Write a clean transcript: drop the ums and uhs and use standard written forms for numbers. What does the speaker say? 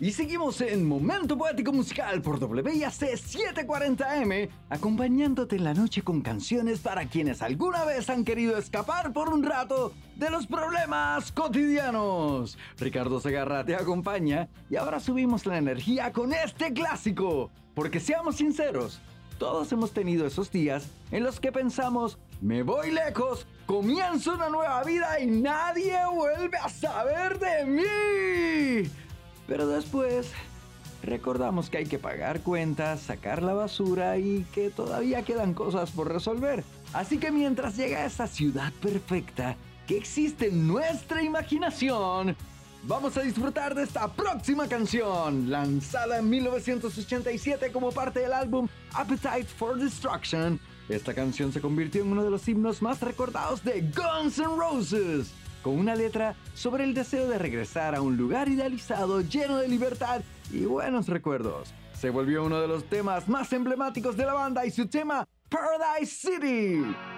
Y seguimos en Momento Poético Musical por WIAC 740M, acompañándote en la noche con canciones para quienes alguna vez han querido escapar por un rato de los problemas cotidianos. Ricardo Segarra te acompaña y ahora subimos la energía con este clásico, porque seamos sinceros, todos hemos tenido esos días en los que pensamos, me voy lejos, comienzo una nueva vida y nadie vuelve a saber de mí. Pero después recordamos que hay que pagar cuentas, sacar la basura y que todavía quedan cosas por resolver. Así que mientras llega esa ciudad perfecta que existe en nuestra imaginación, vamos a disfrutar de esta próxima canción, lanzada en 1987 como parte del álbum Appetite for Destruction. Esta canción se convirtió en uno de los himnos más recordados de Guns N' Roses, con una letra sobre el deseo de regresar a un lugar idealizado lleno de libertad y buenos recuerdos. Se volvió uno de los temas más emblemáticos de la banda y su tema Paradise City.